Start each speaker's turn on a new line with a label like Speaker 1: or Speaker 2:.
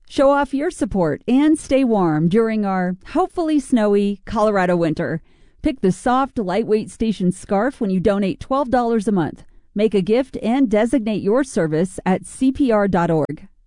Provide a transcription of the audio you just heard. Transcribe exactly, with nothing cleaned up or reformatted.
Speaker 1: Show off your support and stay warm during our hopefully snowy Colorado winter. Pick the soft, lightweight station scarf when you donate twelve dollars a month. Make a gift and designate your service at C P R dot org.